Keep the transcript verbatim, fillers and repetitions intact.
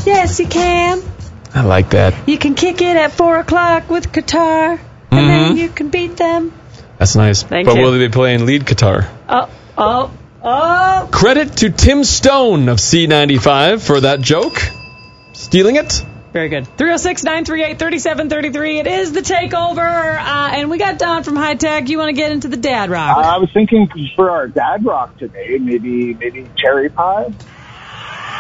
Yes, you can. I like that. You can kick it at four o'clock with guitar, and Mm-hmm. then you can beat them. That's nice. Thank but you. will they be playing lead guitar? Oh, oh, oh. Credit to Tim Stone of C ninety-five for that joke. Stealing it. Very good. three oh six, nine three eight, three seven three three. It is the takeover. Uh, and we got Don from High Tech. You want to get into the dad rock? Uh, I was thinking for our dad rock today, maybe maybe cherry pie.